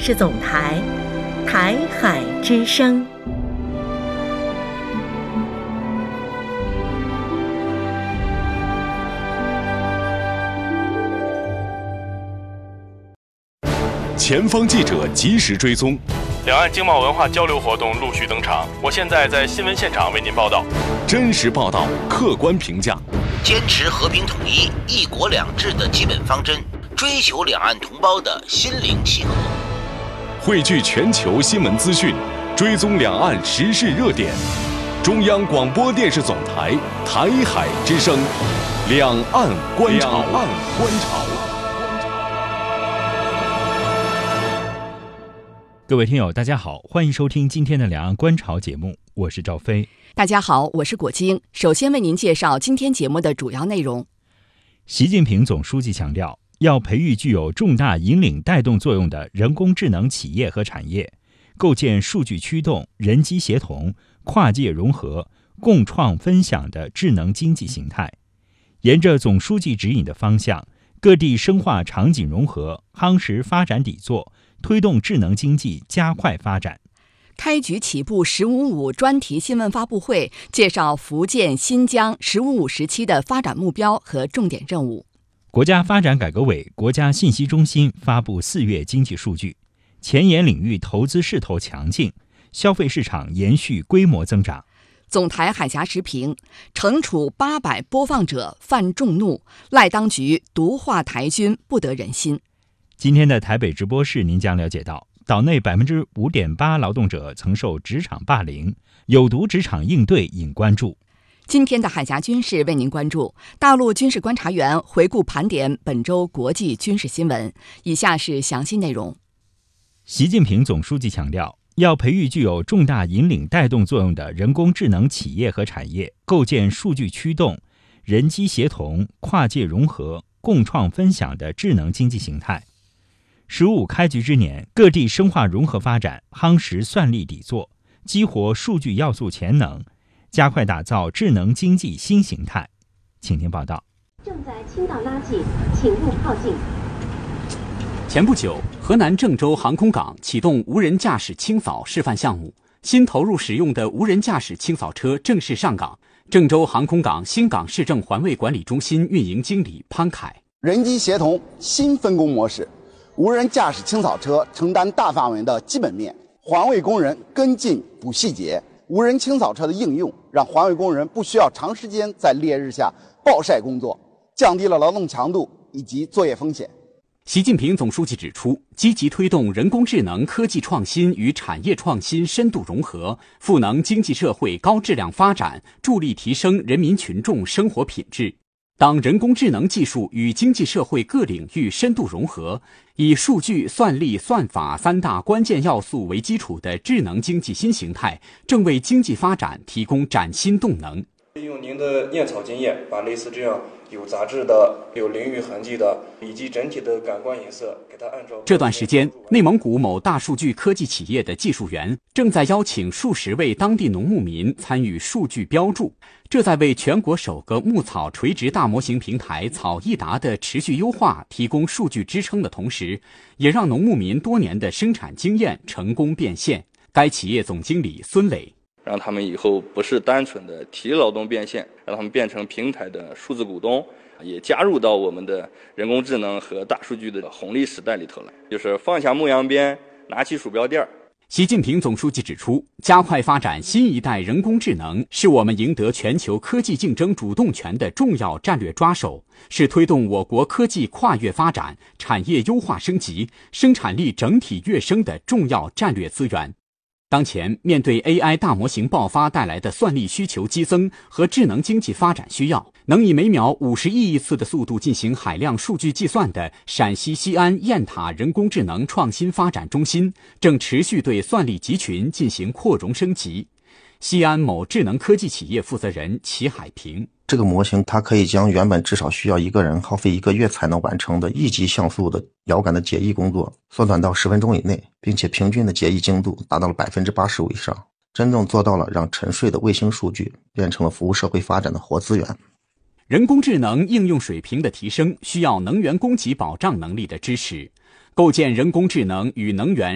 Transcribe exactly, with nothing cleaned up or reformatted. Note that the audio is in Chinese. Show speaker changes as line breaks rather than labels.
视总台台海之声。
前方记者及时追踪，
两岸经贸文化交流活动陆续登场。我现在在新闻现场为您报道，
真实报道，客观评价，
坚持和平统一、一国两制的基本方针，追求两岸同胞的心灵契合，
汇聚全球新闻资讯，追踪两岸时事热点。中央广播电视总台台海之声，两岸观察。两岸观察。
各位听友大家好，欢迎收听今天的两岸观潮节目，我是赵飞。
大家好，我是果晶。首先为您介绍今天节目的主要内容。
习近平总书记强调，要培育具有重大引领带动作用的人工智能企业和产业，构建数据驱动、人机协同、跨界融合、共创分享的智能经济形态。沿着总书记指引的方向，各地深化场景融合，夯实发展底座，推动智能经济加快发展。
开局起步“十五五”专题新闻发布会介绍福建、新疆“十五五”时期的发展目标和重点任务。
国家发展改革委、国家信息中心发布四月经济数据，前沿领域投资势头强劲，消费市场延续规模增长。
总台海峡时评：惩处八百播放者犯众怒，赖当局毒化台军不得人心。
今天的台北直播室，您将了解到，岛内 百分之五点八 劳动者曾受职场霸凌，有毒职场应对引关注。
今天的海峡军事为您关注，大陆军事观察员回顾盘点本周国际军事新闻。以下是详细内容。
习近平总书记强调，要培育具有重大引领带动作用的人工智能企业和产业，构建数据驱动、人机协同、跨界融合、共创分享的智能经济形态。十五开局之年，各地深化融合发展，夯实算力底座，激活数据要素潜能，加快打造智能经济新形态。请听报道。
正在倾倒垃圾，请勿靠近。
前不久，河南郑州航空港启动无人驾驶清扫示范项目，新投入使用的无人驾驶清扫车正式上岗。郑州航空港新港市政环卫管理中心运营经理潘凯：
人机协同新分工模式，无人驾驶清扫车承担大范围的基本面，环卫工人跟进补细节。无人清扫车的应用，让环卫工人不需要长时间在烈日下暴晒工作，降低了劳动强度以及作业风险。
习近平总书记指出，积极推动人工智能科技创新与产业创新深度融合，赋能经济社会高质量发展，助力提升人民群众生活品质。当人工智能技术与经济社会各领域深度融合，以数据、算力、算法三大关键要素为基础的智能经济新形态，正为经济发展提供崭新动能。
利用您的验草经验，把类似这样有杂质的、有淋浴痕迹的，以及整体的感官颜色，给它按照。
这段时间，内蒙古某大数据科技企业的技术员正在邀请数十位当地农牧民参与数据标注，这在为全国首个牧草垂直大模型平台草易达的持续优化提供数据支撑的同时，也让农牧民多年的生产经验成功变现。该企业总经理孙磊：
让他们以后不是单纯的体力劳动变现，让他们变成平台的数字股东，也加入到我们的人工智能和大数据的红利时代里头来，就是放下牧羊鞭，拿起鼠标垫儿。
习近平总书记指出，加快发展新一代人工智能是我们赢得全球科技竞争主动权的重要战略抓手，是推动我国科技跨越发展、产业优化升级、生产力整体跃升的重要战略资源。当前，面对 A I 大模型爆发带来的算力需求激增和智能经济发展需要，能以每秒五十亿亿次的速度进行海量数据计算的陕西西安雁塔人工智能创新发展中心，正持续对算力集群进行扩容升级。西安某智能科技企业负责人齐海平：
这个模型它可以将原本至少需要一个人耗费一个月才能完成的一级像素的遥感的解译工作缩短到十分钟以内，并且平均的解译精度达到了 百分之八十五 以上，真正做到了让沉睡的卫星数据变成了服务社会发展的活资源。
人工智能应用水平的提升需要能源供给保障能力的支持，构建人工智能与能源